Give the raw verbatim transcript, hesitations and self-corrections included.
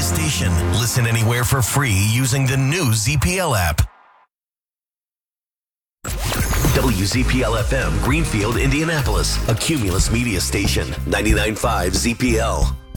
station. Listen anywhere for free using the new Z P L app. W Z P L F M, Greenfield, Indianapolis, a Cumulus media station, ninety-nine point five Z P L.